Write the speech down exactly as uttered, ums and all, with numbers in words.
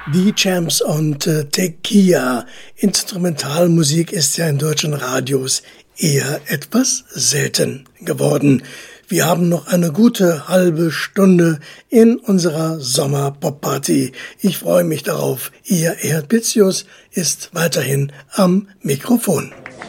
Die Champs und äh, Tequila. Instrumentalmusik ist ja in deutschen Radios eher etwas selten geworden. Wir haben noch eine gute halbe Stunde in unserer Sommer-Pop-Party. Ich freue mich darauf. Ihr Erhard Pitzius ist weiterhin am Mikrofon.